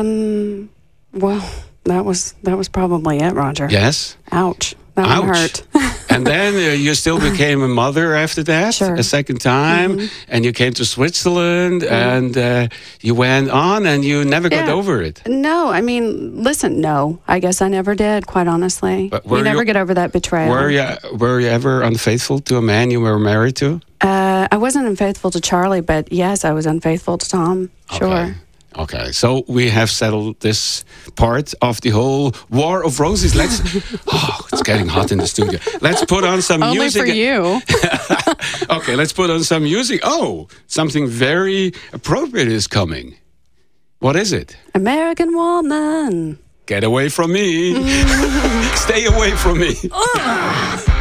Well, that was probably it, Roger. Yes. Ouch. That one hurt. And then you still became a mother after that, Sure. a second time, and you came to Switzerland, and you went on, and you never got over it. No, I mean, listen, no. I guess I never did, quite honestly. But You never get over that betrayal. Were you ever unfaithful to a man you were married to? I wasn't unfaithful to Charlie, but yes, I was unfaithful to Tom. Sure. Okay, so we have settled this part of the whole War of Roses. It's getting hot in the studio. Let's put on some music. Only for you. Okay, let's put on some music. Oh, something very appropriate is coming. What is it? American Woman. Get away from me. Stay away from me.